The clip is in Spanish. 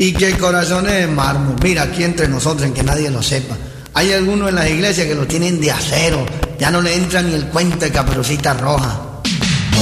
Y que el corazón es de mármol. Mira, aquí entre nosotros, en que nadie lo sepa, hay algunos en las iglesias que lo tienen de acero. Ya no le entra ni el cuento de Caperucita Roja.